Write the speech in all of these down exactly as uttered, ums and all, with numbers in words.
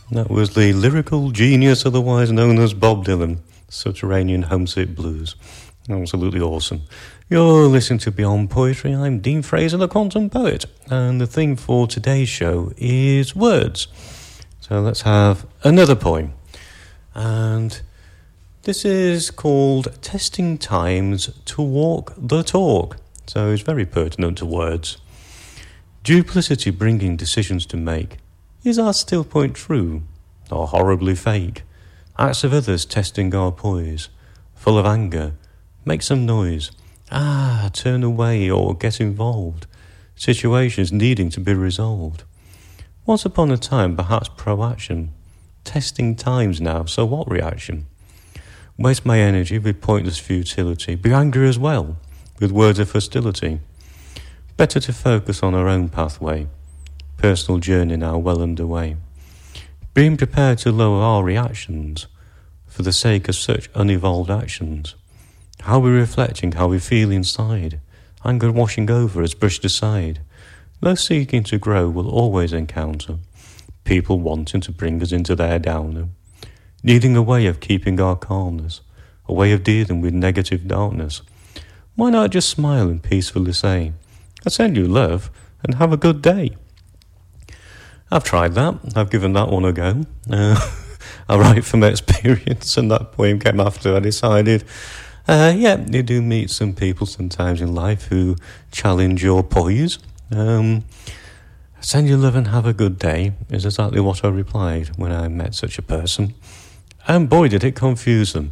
That was the lyrical genius, otherwise known as Bob Dylan, Subterranean Homesick Blues. Absolutely awesome. You're listening to Beyond Poetry. I'm Dean Fraser, the Quantum Poet, and the theme for today's show is words. So let's have another poem. And this is called Testing Times to Walk the Talk. So it's very pertinent to words. Duplicity bringing decisions to make. Is our still point true or horribly fake? Acts of others testing our poise. Full of anger. Make some noise. Ah, turn away or get involved. Situations needing to be resolved. Once upon a time, perhaps proaction. Testing times now, so what reaction? Waste my energy with pointless futility. Be angry as well, with words of hostility. Better to focus on our own pathway. Personal journey now well underway. Being prepared to lower our reactions for the sake of such unevolved actions. How we're reflecting, how we feel inside. Anger washing over us, brushed aside. Those seeking to grow will always encounter people wanting to bring us into their downer. Needing a way of keeping our calmness. A way of dealing with negative darkness. Why not just smile and peacefully say, I send you love and have a good day. I've tried that. I've given that one a go. Uh, I write from experience, and that poem came after I decided, uh, yeah, you do meet some people sometimes in life who challenge your poise. Um, send you love and have a good day is exactly what I replied when I met such a person. And boy, did it confuse them.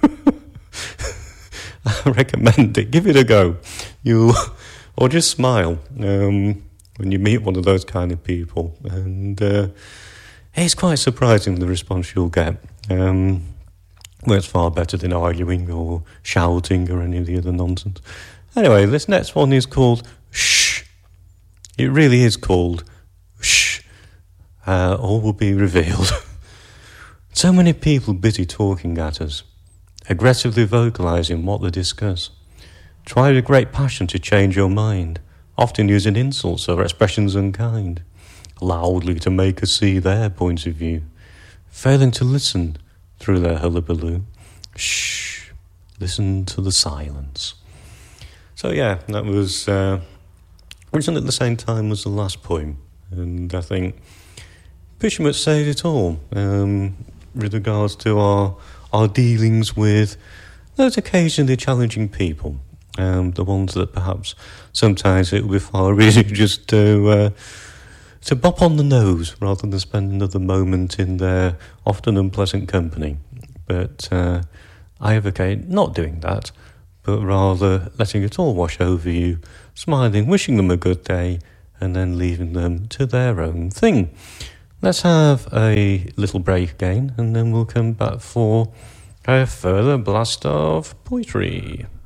I recommend it. Give it a go. You'll, or just smile. Um, when you meet one of those kind of people. And uh, it's quite surprising the response you'll get. Um, well, it's far better than arguing or shouting or any of the other nonsense. Anyway, this next one is called Shh. It really is called Shh. Uh, all will be revealed. So many people busy talking at us, aggressively vocalising what they discuss. Try with great passion to change your mind. Often using insults or expressions unkind, loudly to make us see their point of view, failing to listen through their hullabaloo. Shh, listen to the silence. So yeah, that was uh, written at the same time as the last poem, and I think pretty much said it all um, with regards to our our dealings with those occasionally challenging people. Um, the ones that perhaps sometimes it would be far easier just to uh, to bop on the nose rather than spend another moment in their often unpleasant company. But uh, I advocate not doing that, but rather letting it all wash over you, smiling, wishing them a good day, and then leaving them to their own thing. Let's have a little break again, and then we'll come back for a further blast of poetry.